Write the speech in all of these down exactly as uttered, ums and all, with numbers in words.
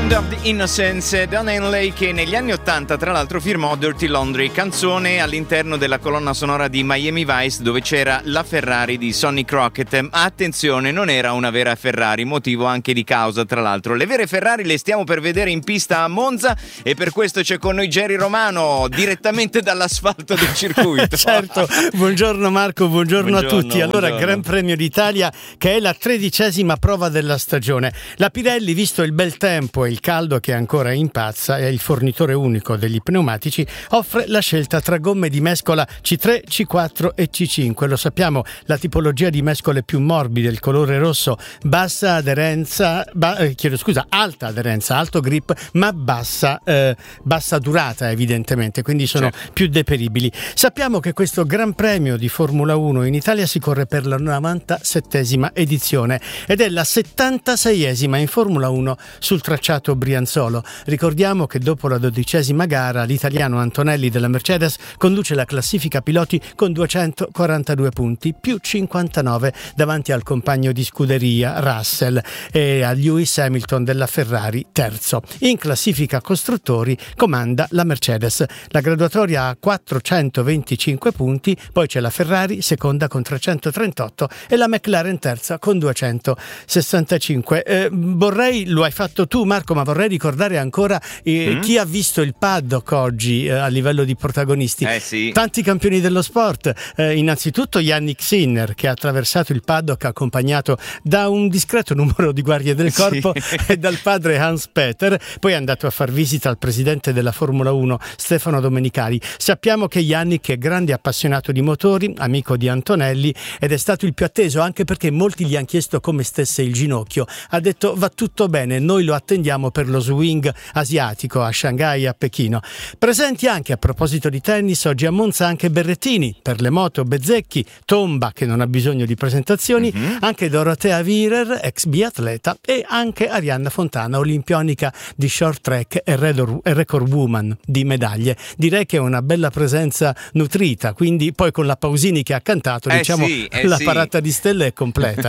Land of the Innocents, Don Henley, che negli anni ottanta tra l'altro firmò Dirty Laundry, canzone all'interno della colonna sonora di Miami Vice, dove c'era la Ferrari di Sonny Crockett. Attenzione, non era una vera Ferrari, motivo anche di causa tra l'altro. Le vere Ferrari le stiamo per vedere in pista a Monza e per questo c'è con noi Jerry Romano direttamente dall'asfalto del circuito. Certo, buongiorno Marco, buongiorno, buongiorno a tutti. Allora, buongiorno. Gran Premio d'Italia, che è la tredicesima prova della stagione. La Pirelli, visto il bel tempo e il caldo che ancora impazza, è il fornitore unico degli pneumatici, offre la scelta tra gomme di mescola C tre, C quattro e C cinque. Lo sappiamo, la tipologia di mescole più morbide, il colore rosso, bassa aderenza, ba, eh, chiedo scusa, alta aderenza, alto grip, ma bassa, eh, bassa durata evidentemente, quindi sono certo. più deperibili. Sappiamo che questo Gran Premio di Formula uno in Italia si corre per la novantasettesima edizione ed è la settantaseiesima in Formula uno sul tracciato brianzolo. Ricordiamo che dopo la dodicesima gara l'italiano Antonelli della Mercedes conduce la classifica piloti con duecentoquarantadue punti più cinquantanove davanti al compagno di scuderia Russell e a Lewis Hamilton della Ferrari terzo. In classifica costruttori comanda la Mercedes. La graduatoria ha quattrocentoventicinque punti, poi c'è la Ferrari seconda con trecentotrentotto e la McLaren terza con duecentosessantacinque. Eh, vorrei, lo hai fatto tu Marco, ma vorrei ricordare ancora eh, mm? chi ha visto il paddock oggi eh, a livello di protagonisti. Eh sì. Tanti campioni dello sport, eh, innanzitutto Yannick Sinner, che ha attraversato il paddock accompagnato da un discreto numero di guardie del corpo sì. e dal padre Hans Peter, poi è andato a far visita al presidente della Formula uno Stefano Domenicali. Sappiamo che Yannick è grande appassionato di motori, amico di Antonelli, ed è stato il più atteso anche perché molti gli hanno chiesto come stesse il ginocchio. Ha detto va tutto bene, noi lo attendiamo per lo swing asiatico a Shanghai e a Pechino. Presenti anche, a proposito di tennis, oggi a Monza anche Berrettini, per le moto Bezzecchi, Tomba che non ha bisogno di presentazioni, mm-hmm. anche Dorotea Virer, ex biatleta, e anche Arianna Fontana, olimpionica di short track e record woman di medaglie. Direi che è una bella presenza nutrita, quindi poi con la Pausini che ha cantato, eh diciamo sì, eh la sì. parata di stelle è completa.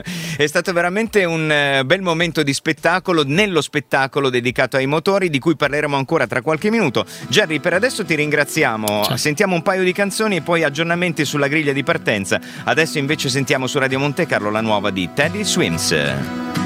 È stato veramente un uh, bel momento di spettacolo, nello spettacolo dedicato ai motori, di cui parleremo ancora tra qualche minuto. Jerry, per adesso ti ringraziamo. Ciao. Sentiamo un paio di canzoni e poi aggiornamenti sulla griglia di partenza. Adesso invece sentiamo su Radio Monte Carlo la nuova di Teddy Swims.